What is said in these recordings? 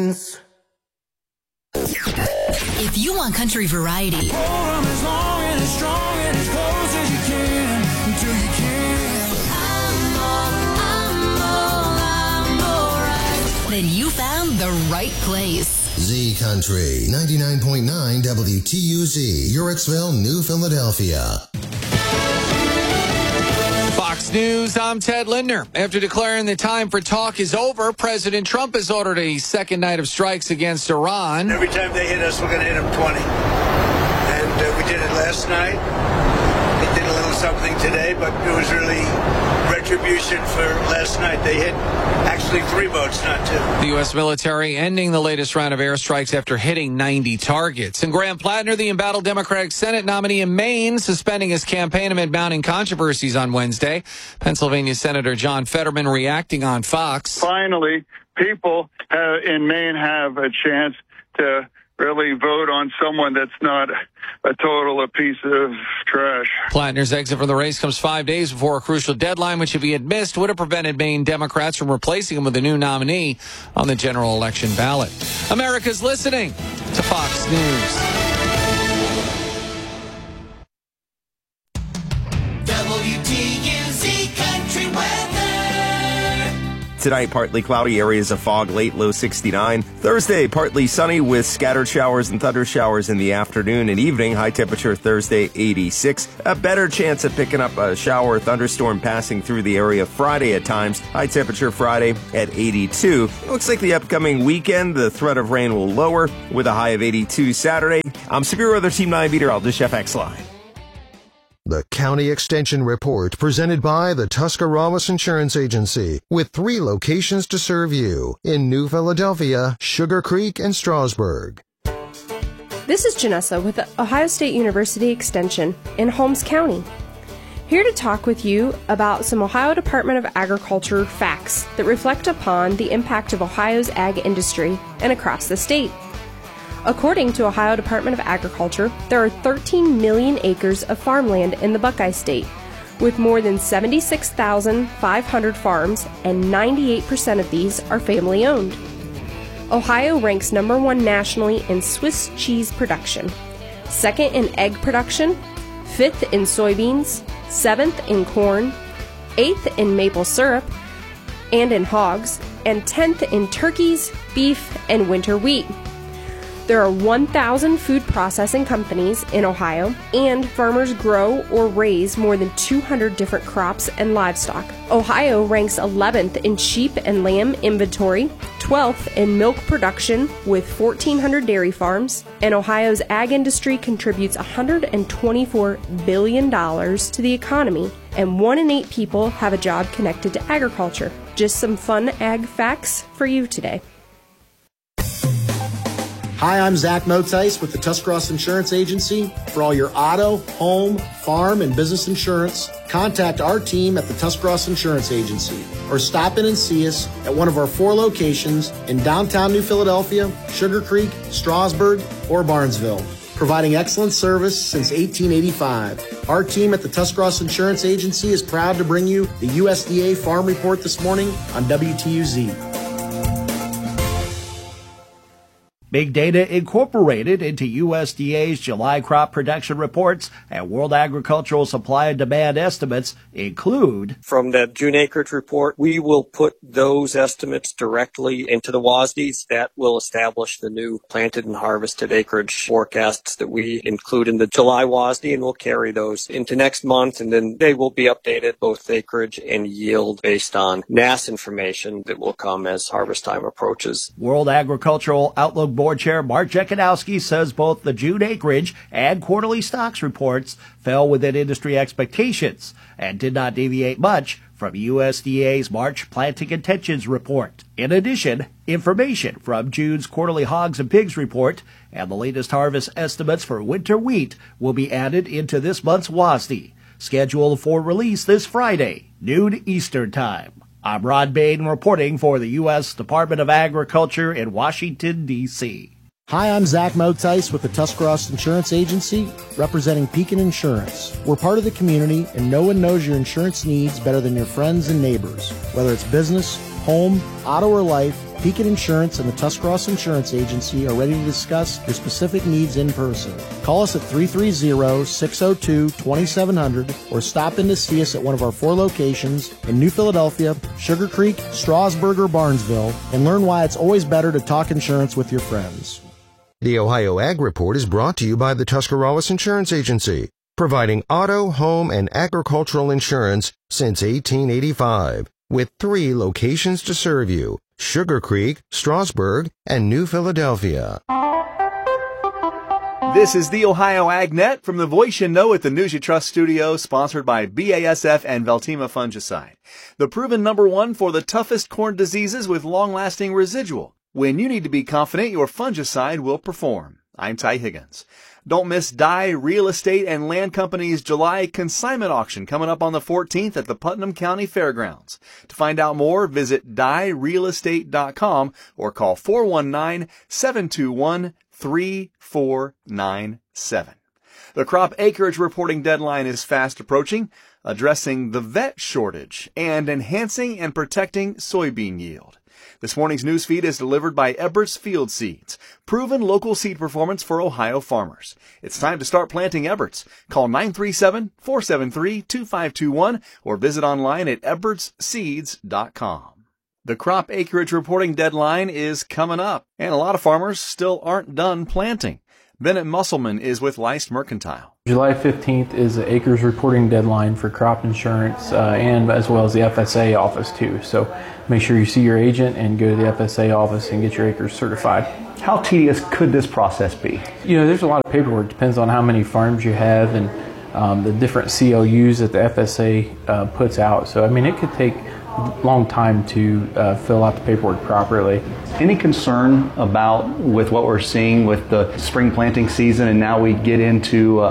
If you want country variety, hold on as long and as strong and as close as you can until you can. I'm alright. Then you found the right place. Z Country 99.9 WTUZ, Yorksville, New Philadelphia. Fox News, I'm Ted Lindner. After declaring the time for talk is over, President Trump has ordered a second night of strikes against Iran. Every time they hit us, we're going to hit them 20. And we did it last night. We did a little something today, but it was really retribution for last night. They hit actually 3 boats, not 2. The U.S. military ending the latest round of airstrikes after hitting 90 targets. And Graham Plattner, the embattled Democratic Senate nominee in Maine, suspending his campaign amid mounting controversies on Wednesday. Pennsylvania Senator John Fetterman reacting on Fox. Finally, people in Maine have a chance to really vote on someone that's not a piece of trash. Plattner's exit from the race comes 5 days before a crucial deadline, which if he had missed would have prevented Maine Democrats from replacing him with a new nominee on the general election ballot. America's listening to Fox News. WTUZ Country Weather. Tonight, partly cloudy, areas of fog, late, low 69. Thursday, partly sunny with scattered showers and thunder showers in the afternoon and evening. High temperature Thursday, 86. A better chance of picking up a shower or thunderstorm passing through the area Friday at times. High temperature Friday at 82. It looks like the upcoming weekend, the threat of rain will lower with a high of 82 Saturday. I'm Superior Weather Team 9 Meteorologist FX Line. The County Extension Report presented by the Tuscarawas Insurance Agency with 3 locations to serve you in New Philadelphia, Sugar Creek, and Strasburg. This is Janessa with the Ohio State University Extension in Holmes County. Here to talk with you about some Ohio Department of Agriculture facts that reflect upon the impact of Ohio's ag industry and across the state. According to Ohio Department of Agriculture, there are 13 million acres of farmland in the Buckeye State, with more than 76,500 farms, and 98% of these are family-owned. Ohio ranks number 1 nationally in Swiss cheese production, 2nd in egg production, 5th in soybeans, 7th in corn, 8th in maple syrup and in hogs, and 10th in turkeys, beef, and winter wheat. There are 1,000 food processing companies in Ohio, and farmers grow or raise more than 200 different crops and livestock. Ohio ranks 11th in sheep and lamb inventory, 12th in milk production with 1,400 dairy farms, and Ohio's ag industry contributes $124 billion to the economy, and 1 in 8 people have a job connected to agriculture. Just some fun ag facts for you today. Hi, I'm Zach Motice with the Tuscarawas Insurance Agency. For all your auto, home, farm, and business insurance, contact our team at the Tuscarawas Insurance Agency or stop in and see us at one of our 4 locations in downtown New Philadelphia, Sugar Creek, Strasburg, or Barnesville. Providing excellent service since 1885. Our team at the Tuscarawas Insurance Agency is proud to bring you the USDA Farm Report this morning on WTUZ. Big data incorporated into USDA's July crop production reports and World Agricultural Supply and Demand estimates include. From that June acreage report, we will put those estimates directly into the WASDEs. That will establish the new planted and harvested acreage forecasts that we include in the July WASDE, and we'll carry those into next month, and then they will be updated, both acreage and yield, based on NASS information that will come as harvest time approaches. World Agricultural Outlook Board Chair Mark Jekanowski says both the June acreage and quarterly stocks reports fell within industry expectations and did not deviate much from USDA's March planting intentions report. In addition, information from June's quarterly hogs and pigs report and the latest harvest estimates for winter wheat will be added into this month's WASDE, scheduled for release this Friday, noon Eastern Time. I'm Rod Bain reporting for the U.S. Department of Agriculture in Washington, D.C. Hi, I'm Zach Motice with the Tuscarawas Insurance Agency, representing Pekin Insurance. We're part of the community, and no one knows your insurance needs better than your friends and neighbors. Whether it's business, home, auto, or life, Pekin Insurance and the Tuscarawas Insurance Agency are ready to discuss your specific needs in person. Call us at 330-602-2700 or stop in to see us at one of our 4 locations in New Philadelphia, Sugar Creek, Strasburg, or Barnesville, and learn why it's always better to talk insurance with your friends. The Ohio Ag Report is brought to you by the Tuscarawas Insurance Agency, providing auto, home, and agricultural insurance since 1885, with 3 locations to serve you: Sugar Creek, Strasburg, and New Philadelphia. This is the Ohio AgNet from the voice you know at the News You Trust studio, sponsored by BASF and Veltima Fungicide. The proven #1 for the toughest corn diseases with long-lasting residual. When you need to be confident your fungicide will perform. I'm Ty Higgins. Don't miss Dye Real Estate and Land Company's July consignment auction coming up on the 14th at the Putnam County Fairgrounds. To find out more, visit dyerealestate.com or call 419-721-3497. The crop acreage reporting deadline is fast approaching, addressing the vet shortage and enhancing and protecting soybean yield. This morning's news feed is delivered by Eberts Field Seeds, proven local seed performance for Ohio farmers. It's time to start planting Eberts. Call 937-473-2521 or visit online at ebertsseeds.com. The crop acreage reporting deadline is coming up, and a lot of farmers still aren't done planting. Bennett Musselman is with Leist Mercantile. July 15th is the acres reporting deadline for crop insurance and as well as the FSA office too. So make sure you see your agent and go to the FSA office and get your acres certified. How tedious could this process be? You know, there's a lot of paperwork. Depends on how many farms you have and the different CLUs that the FSA puts out. So, I mean, it could take a long time to fill out the paperwork properly. Any concern about with what we're seeing with the spring planting season, and now we get into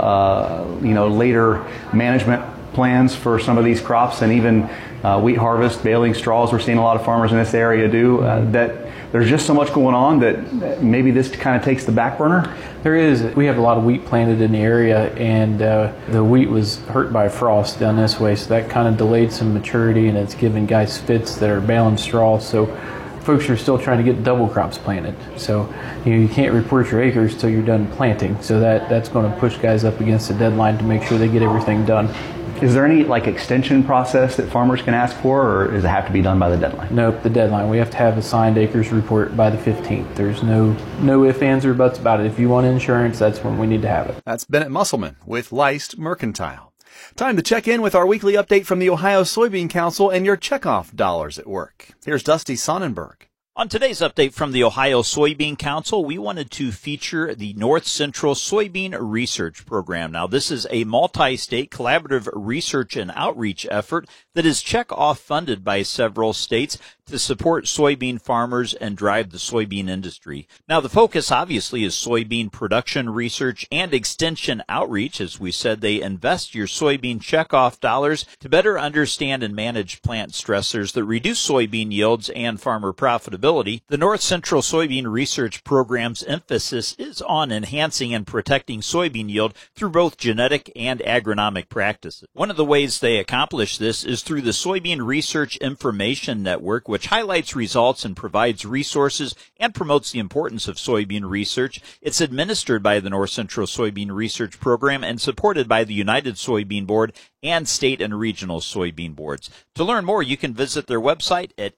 later management plans for some of these crops, and even wheat harvest, baling straws? We're seeing a lot of farmers in this area do that. There's just so much going on that maybe this kind of takes the back burner? There is. We have a lot of wheat planted in the area, and the wheat was hurt by frost down this way, so that kind of delayed some maturity, and it's given guys fits that are baling straw. So folks are still trying to get double crops planted. So you can't report your acres till you're done planting. So that's going to push guys up against the deadline to make sure they get everything done. Is there any extension process that farmers can ask for, or does it have to be done by the deadline? Nope, the deadline. We have to have a signed acres report by the 15th. There's no ifs, ands, or buts about it. If you want insurance, that's when we need to have it. That's Bennett Musselman with Leist Mercantile. Time to check in with our weekly update from the Ohio Soybean Council and your checkoff dollars at work. Here's Dusty Sonnenberg. On today's update from the Ohio Soybean Council, we wanted to feature the North Central Soybean Research Program. Now, this is a multi-state collaborative research and outreach effort that is check-off funded by several states to support soybean farmers and drive the soybean industry. Now, the focus obviously is soybean production research and extension outreach. As we said, they invest your soybean checkoff dollars to better understand and manage plant stressors that reduce soybean yields and farmer profitability. The North Central Soybean Research Program's emphasis is on enhancing and protecting soybean yield through both genetic and agronomic practices. One of the ways they accomplish this is through the Soybean Research Information Network, which highlights results and provides resources and promotes the importance of soybean research. It's administered by the North Central Soybean Research Program and supported by the United Soybean Board and state and regional soybean boards. To learn more, you can visit their website at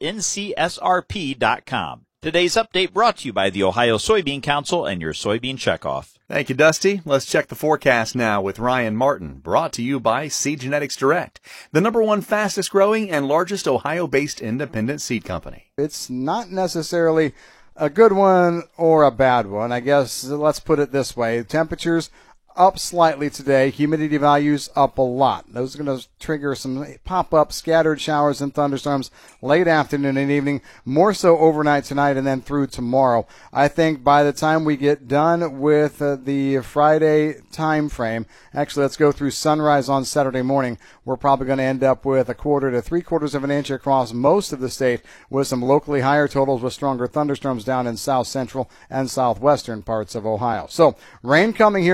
ncsrp.com. Today's update brought to you by the Ohio Soybean Council and your soybean checkoff. Thank you, Dusty. Let's check the forecast now with Ryan Martin, brought to you by Seed Genetics Direct, the #1 fastest growing and largest Ohio-based independent seed company. It's not necessarily a good one or a bad one. I guess let's put it this way. Temperatures up slightly today. Humidity values up a lot. Those are going to trigger some pop-up scattered showers and thunderstorms late afternoon and evening, more so overnight tonight and then through tomorrow. I think by the time we get done with the Friday time frame, actually let's go through sunrise on Saturday morning, we're probably going to end up with 1/4 to 3/4 of an inch across most of the state with some locally higher totals with stronger thunderstorms down in south central and southwestern parts of Ohio. So rain coming here to finish the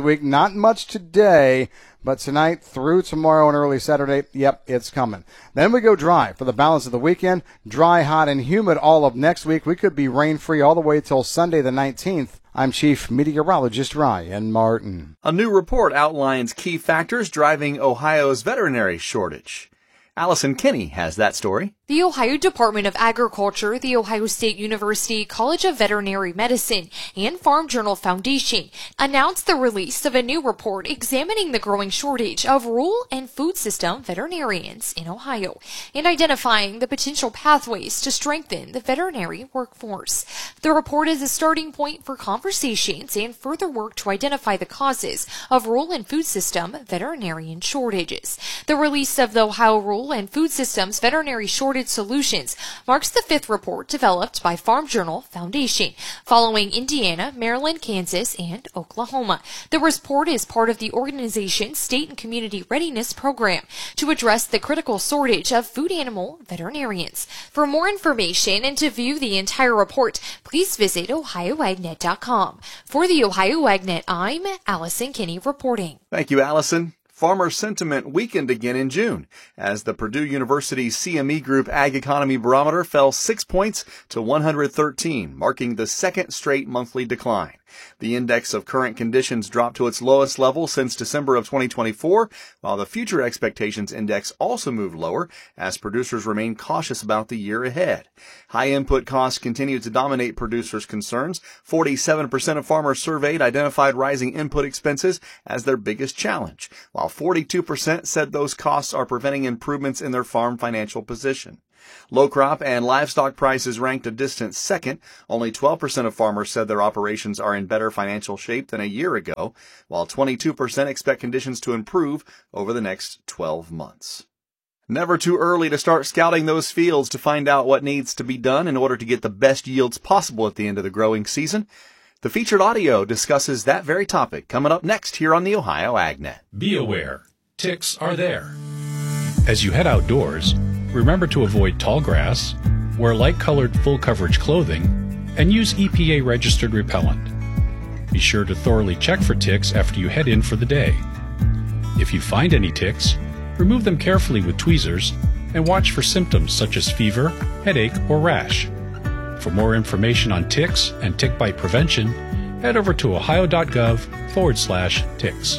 the week. Not much today, but tonight through tomorrow and early Saturday, yep, it's coming. Then we go dry for the balance of the weekend. Dry, hot, and humid all of next week. We could be rain-free all the way till Sunday the 19th. I'm Chief Meteorologist Ryan Martin. A new report outlines key factors driving Ohio's veterinary shortage. Allison Kinney has that story. The Ohio Department of Agriculture, the Ohio State University College of Veterinary Medicine, and Farm Journal Foundation announced the release of a new report examining the growing shortage of rural and food system veterinarians in Ohio and identifying the potential pathways to strengthen the veterinary workforce. The report is a starting point for conversations and further work to identify the causes of rural and food system veterinarian shortages. The release of the Ohio Rural and Food Systems Veterinary Shortage Solutions marks the fifth report developed by Farm Journal Foundation, following Indiana, Maryland, Kansas, and Oklahoma. The report is part of the organization's State and Community Readiness Program to address the critical shortage of food animal veterinarians. For more information and to view the entire report, please visit OhioAgNet.com. For the Ohio AgNet, I'm Allison Kinney reporting. Thank you, Allison. Farmer sentiment weakened again in June as the Purdue University CME Group Ag Economy Barometer fell 6 points to 113, marking the second straight monthly decline. The index of current conditions dropped to its lowest level since December of 2024, while the future expectations index also moved lower as producers remain cautious about the year ahead. High input costs continue to dominate producers' concerns. 47% of farmers surveyed identified rising input expenses as their biggest challenge, while 42% said those costs are preventing improvements in their farm financial position. Low crop and livestock prices ranked a distant second. Only 12% of farmers said their operations are in better financial shape than a year ago, while 22% expect conditions to improve over the next 12 months. Never too early to start scouting those fields to find out what needs to be done in order to get the best yields possible at the end of the growing season. The featured audio discusses that very topic coming up next here on the Ohio AgNet. Be aware, ticks are there. As you head outdoors, remember to avoid tall grass, wear light-colored full-coverage clothing, and use EPA-registered repellent. Be sure to thoroughly check for ticks after you head in for the day. If you find any ticks, remove them carefully with tweezers and watch for symptoms such as fever, headache, or rash. For more information on ticks and tick bite prevention, head over to ohio.gov/ticks.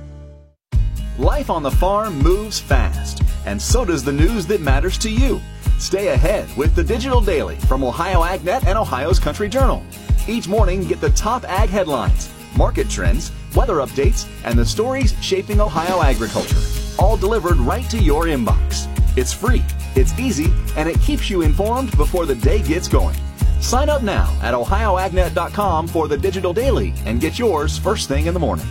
Life on the farm moves fast, and so does the news that matters to you. Stay ahead with the Digital Daily from Ohio AgNet and Ohio's Country Journal. Each morning, get the top ag headlines, market trends, weather updates, and the stories shaping Ohio agriculture, all delivered right to your inbox. It's free, it's easy, and it keeps you informed before the day gets going. Sign up now at ohioagnet.com for the Digital Daily and get yours first thing in the morning.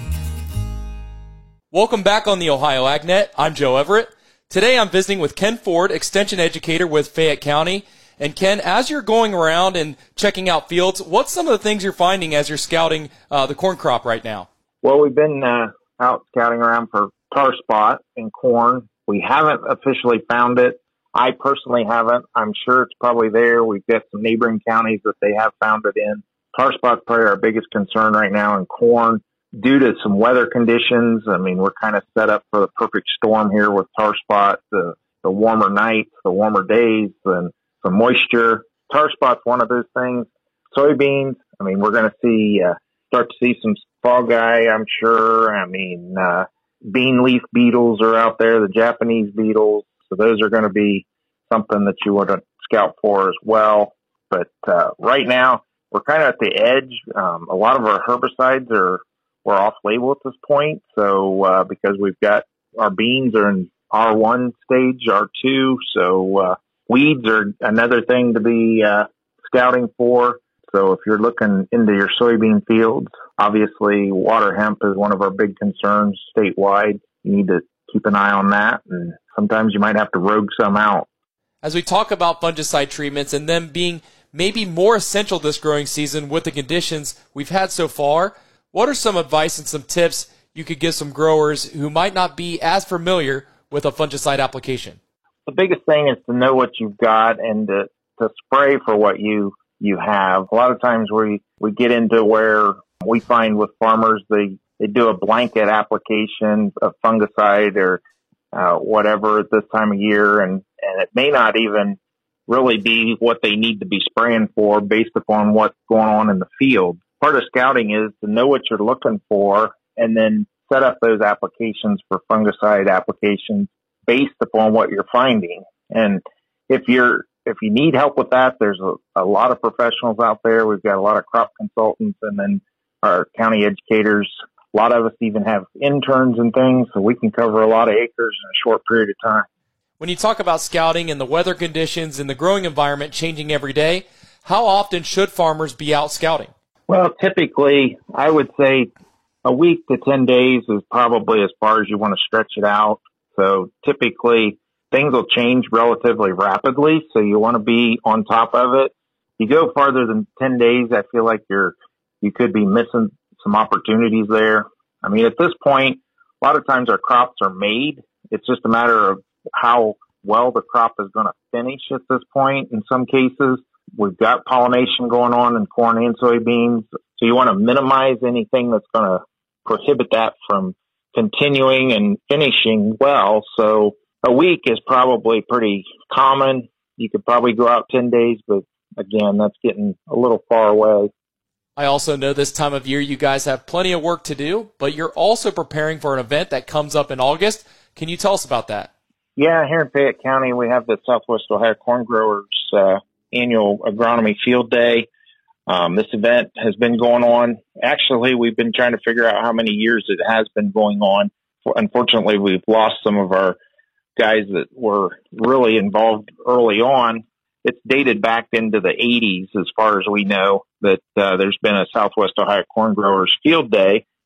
Welcome back on the Ohio AgNet. I'm Joe Everett. Today I'm visiting with Ken Ford, Extension Educator with Fayette County. And Ken, as you're going around and checking out fields, what's some of the things you're finding as you're scouting the corn crop right now? Well, we've been out scouting around for tar spot and corn. We haven't officially found it. I personally haven't. I'm sure it's probably there. We've got some neighboring counties that they have found it in. Tar spot's probably our biggest concern right now in corn. Due to some weather conditions, I mean, we're kind of set up for the perfect storm here with tar spot, the warmer nights, the warmer days, and some moisture. Tar spot's one of those things. Soybeans, I mean, we're going to start to see some fog eye, I'm sure. I mean, bean leaf beetles are out there, the Japanese beetles. So those are going to be something that you want to scout for as well. But right now, we're kind of at the edge. A lot of our herbicides we're off label at this point. So, because we've got our beans are in R1 stage, R2. So, weeds are another thing to be, scouting for. So if you're looking into your soybean fields, obviously water hemp is one of our big concerns statewide. You need to keep an eye on that. And sometimes you might have to rogue some out. As we talk about fungicide treatments and them being maybe more essential this growing season with the conditions we've had so far, what are some advice and some tips you could give some growers who might not be as familiar with a fungicide application? The biggest thing is to know what you've got and to spray for what you have. A lot of times we get into where we find with farmers, they they do a blanket application of fungicide or whatever at this time of year, and it may not even really be what they need to be spraying for based upon what's going on in the field. Part of scouting is to know what you're looking for and then set up those applications for fungicide applications based upon what you're finding. And if you need help with that, there's a lot of professionals out there. We've got a lot of crop consultants and then our county educators. A lot of us even have interns and things, so we can cover a lot of acres in a short period of time. When you talk about scouting and the weather conditions and the growing environment changing every day, how often should farmers be out scouting? Well, typically, I would say a week to 10 days is probably as far as you want to stretch it out. So typically, things will change relatively rapidly, so you want to be on top of it. You go farther than 10 days, I feel like you could be missing some opportunities there. I mean, at this point, a lot of times our crops are made. It's just a matter of how well the crop is going to finish at this point. In some cases, we've got pollination going on in corn and soybeans. So you want to minimize anything that's going to prohibit that from continuing and finishing well. So a week is probably pretty common. You could probably go out 10 days, but again, that's getting a little far away. I also know this time of year you guys have plenty of work to do, but you're also preparing for an event that comes up in August. Can you tell us about that? Yeah, here in Fayette County, we have the Southwest Ohio Corn Growers annual agronomy field day. This event has been going on. Actually, we've been trying to figure out how many years it has been going on. Unfortunately, we've lost some of our guys that were really involved early on. It's dated back into the 80s, as far as we know, that there's been a Southwest Ohio Corn Growers field day.